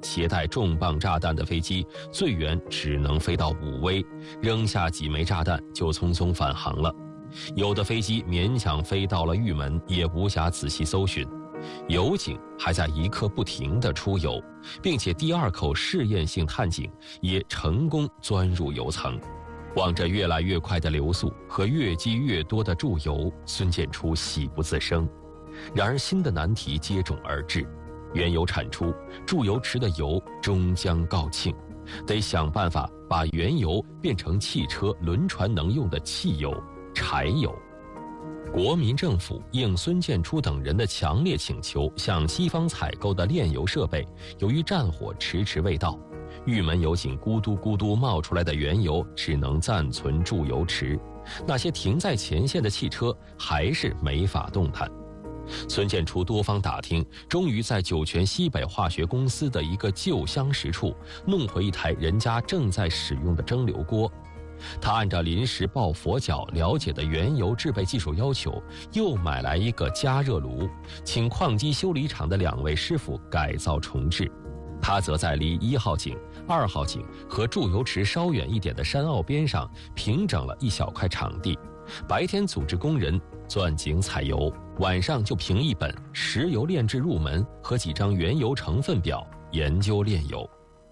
携带重磅炸弹的飞机最远只能飞到武威，扔下几枚炸弹就匆匆返航了。有的飞机勉强飞到了玉门，也无暇仔细搜寻。油井还在一刻不停地出油，并且第二口试验性探井也成功钻入油层。望着越来越快的流速和越积越多的注油，孙建初喜不自胜。然而新的难题接踵而至，原油产出，注油池的油终将告罄，得想办法把原油变成汽车、轮船能用的汽油、柴油。国民政府应孙建初等人的强烈请求，向西方采购的炼油设备，由于战火迟迟未到，玉门油井咕嘟咕嘟冒出来的原油只能暂存注油池，那些停在前线的汽车还是没法动弹。孙建初多方打听，终于在酒泉西北化学公司的一个旧相识处弄回一台人家正在使用的蒸馏锅。他按照临时抱佛脚了解的原油制备技术要求，又买来一个加热炉，请矿机修理厂的2位师傅改造重置。他则在离1号井、2号井和注油池稍远一点的山坳边上平整了一小块场地，白天组织工人钻井采油，晚上就凭一本石油炼制入门和几张原油成分表研究炼油。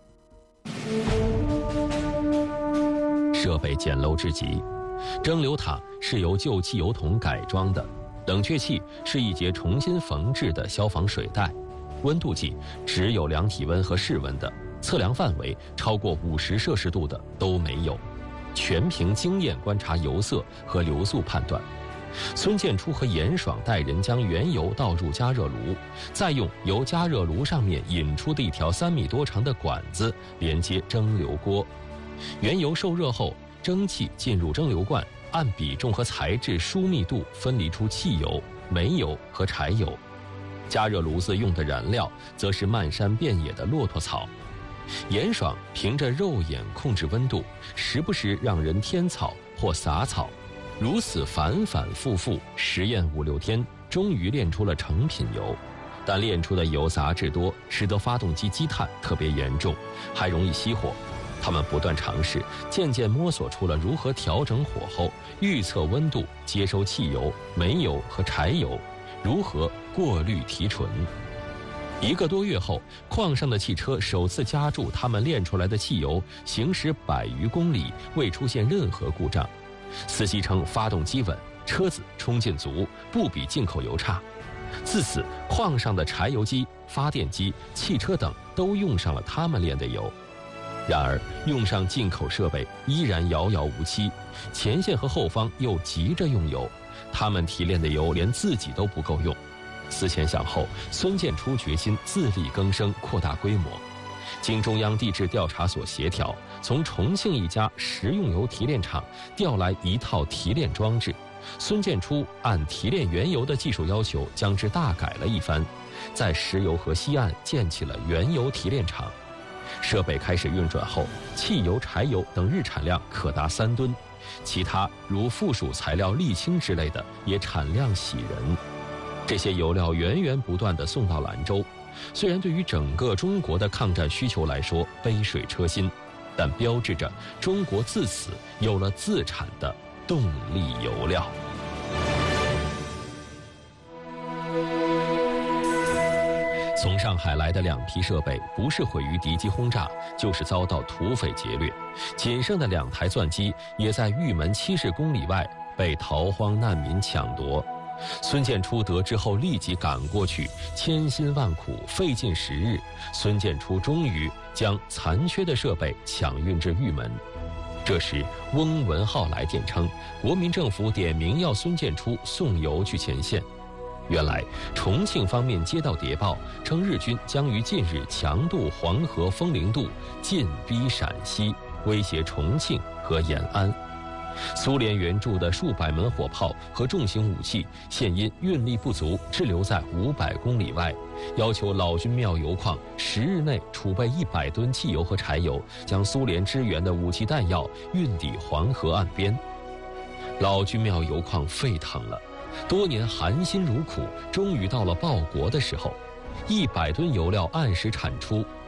设备简陋至极，蒸馏塔是由旧汽油桶改装的，冷却器是一节重新缝制的消防水带，温度计只有量体温和室温的，测量范围超过50摄氏度的都没有，全凭经验观察油色和流速判断。孙建初和严爽带人将原油倒入加热炉，再用由加热炉上面引出的一条3米多长的管子连接蒸馏锅。原油受热后，蒸汽进入蒸馏罐，按比重和材质疏密度分离出汽油、煤油和柴油。加热炉子用的燃料则是漫山遍野的骆驼草。严爽凭着肉眼控制温度，时不时让人添草或撒草，如此反反复复实验5、6天，终于炼出了成品油。但炼出的油杂质多，使得发动机积碳特别严重，还容易熄火。他们不断尝试，渐渐摸索出了如何调整火候、预测温度、接收汽油、煤油和柴油，如何过滤提纯。1个多月后，矿上的汽车首次加注他们炼出来的汽油，行驶100余公里未出现任何故障。司机称发动机稳，车子冲劲足，不比进口油差。自此，矿上的柴油机、发电机、汽车等都用上了他们炼的油。然而用上进口设备依然遥遥无期，前线和后方又急着用油，他们提炼的油连自己都不够用。思前想后，孙建初决心自力更生，扩大规模。经中央地质调查所协调，从重庆一家食用油提炼厂调来一套提炼装置，孙建初按提炼原油的技术要求将之大改了一番，在石油河西岸建起了原油提炼厂。设备开始运转后，汽油、柴油等日产量可达3吨，其他如附属材料沥青之类的也产量喜人。这些油料源源不断地送到兰州，虽然对于整个中国的抗战需求来说杯水车薪，但标志着中国自此有了自产的动力油料。从上海来的2批设备，不是毁于敌机轰炸，就是遭到土匪劫掠。仅剩的2台钻机也在玉门70公里外被逃荒难民抢夺。孙建初得知后立即赶过去，千辛万苦，费尽时日，孙建初终于将残缺的设备抢运至玉门。这时翁文浩来电称，国民政府点名要孙建初送油去前线。原来重庆方面接到谍报，称日军将于近日强渡黄河风陵渡，进逼陕西，威胁重庆和延安。苏联援助的数百门火炮和重型武器现因运力不足滞留在500公里外，要求老君庙油矿10日内储备100吨汽油和柴油，将苏联支援的武器弹药运抵黄河岸边。老君庙油矿沸腾了，多年含辛茹苦终于到了报国的时候，100吨油料按时产出，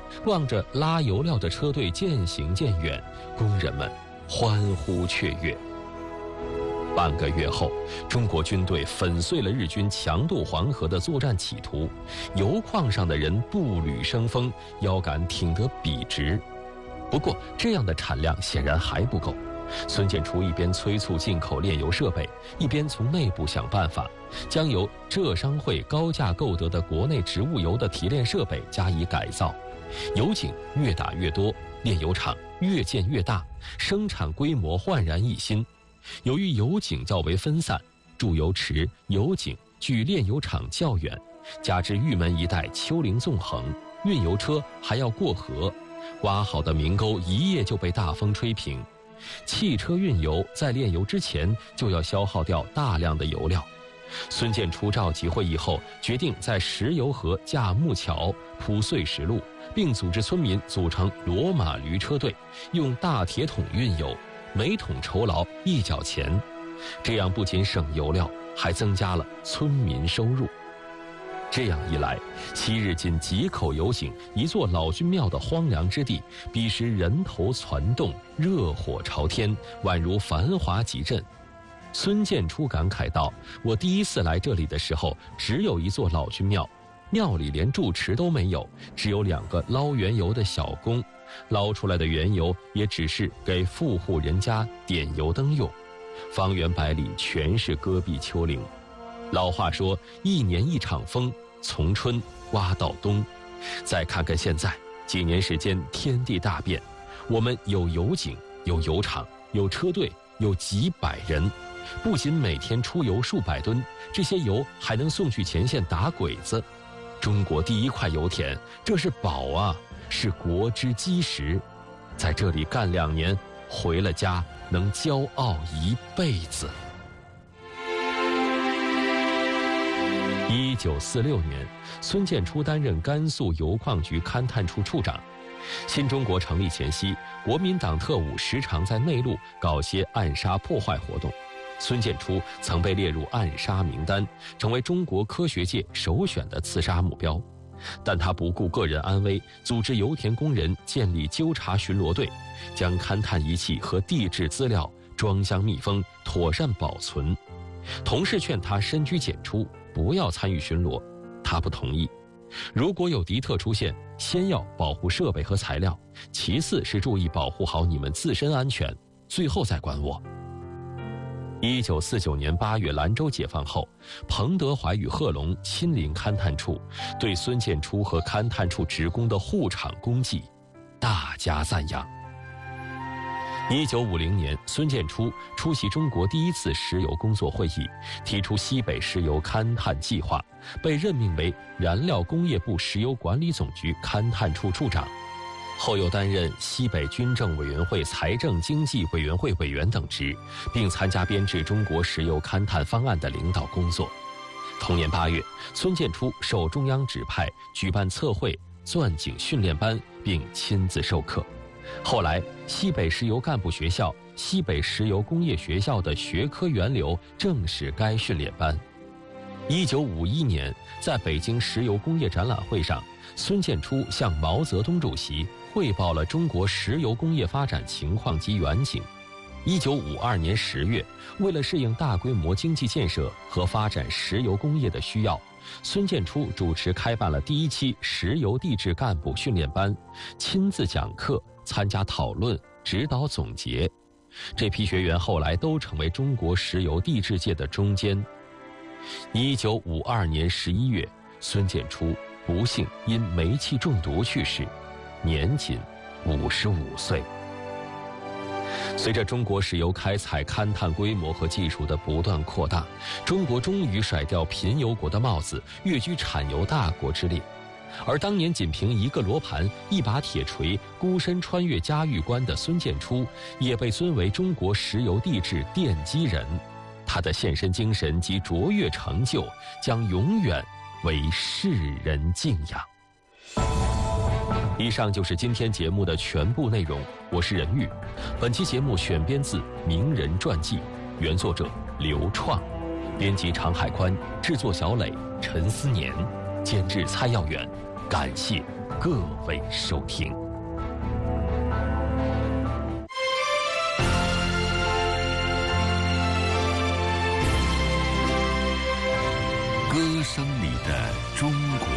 望着拉油料的车队渐行渐远，工人们欢呼雀跃。半个月后，中国军队粉碎了日军强渡黄河的作战企图，油矿上的人步履生风，腰杆挺得笔直。不过，这样的产量显然还不够。孙建初一边催促进口炼油设备，一边从内部想办法，将由浙商会高价购得的国内植物油的提炼设备加以改造。油井越打越多，炼油厂越建越大，生产规模焕然一新。由于油井较为分散，注油池、油井距炼油厂较远，加之玉门一带丘陵纵横，运油车还要过河，挖好的明沟一夜就被大风吹平。汽车运油在炼油之前就要消耗掉大量的油料。孙建初召集会议后，决定在石油河架木桥、铺碎石路，并组织村民组成骡马驴车队，用大铁桶运油，每桶酬劳1角钱。这样不仅省油料，还增加了村民收入。这样一来，昔日仅几口油井、一座老君庙的荒凉之地，彼时人头攒动，热火朝天，宛如繁华集镇。孙建初感慨道：“我第一次来这里的时候，只有一座老君庙，庙里连住持都没有，只有2个捞原油的小工，捞出来的原油也只是给富户人家点油灯用，方圆百里全是戈壁丘陵。老话说，一年一场风，从春刮到冬。再看看现在，几年时间天地大变，我们有油井，有油厂，有车队，有几百人。不仅每天出油数百吨，这些油还能送去前线打鬼子。中国第一块油田，这是宝啊，是国之基石。在这里干2年，回了家能骄傲一辈子。1946年，孙建初担任甘肃油矿局勘探处处长。新中国成立前夕，国民党特务时常在内陆搞些暗杀破坏活动。孙建初曾被列入暗杀名单，成为中国科学界首选的刺杀目标。但他不顾个人安危，组织油田工人建立纠察巡逻队，将勘探仪器和地质资料装箱密封，妥善保存。同事劝他深居简出，不要参与巡逻，他不同意。如果有敌特出现，先要保护设备和材料，其次是注意保护好你们自身安全，最后再管我。1949年8月兰州解放后，彭德怀与贺龙亲临勘探处，对孙建初和勘探处职工的护场功绩大加赞扬。1950年，孙建初出席中国第1次石油工作会议，提出西北石油勘探计划，被任命为燃料工业部石油管理总局勘探处处长。后又担任西北军政委员会财政经济委员会委员等职，并参加编制中国石油勘探方案的领导工作。同年8月，孙建初受中央指派举办测绘、钻井训练班，并亲自授课。后来，西北石油干部学校、西北石油工业学校的学科源流正是该训练班。1951年，在北京石油工业展览会上，孙建初向毛泽东主席汇报了中国石油工业发展情况及远景。1952年10月，为了适应大规模经济建设和发展石油工业的需要，孙建初主持开办了第1期石油地质干部训练班，亲自讲课，参加讨论、指导总结。这批学员后来都成为中国石油地质界的中坚。1952年11月，孙建初不幸因煤气中毒去世，年仅55岁。随着中国石油开采勘探规模和技术的不断扩大，中国终于甩掉贫油国的帽子，跃居产油大国之列。而当年仅凭1个罗盘、1把铁锤，孤身穿越嘉峪关的孙建初，也被尊为中国石油地质奠基人。他的献身精神及卓越成就，将永远为世人敬仰。以上就是今天节目的全部内容，我是任玉。本期节目选编自《名人传记》，原作者刘创，编辑常海宽，制作小磊、陈思年，监制蔡耀远。 感谢各位收听。歌声里的中国。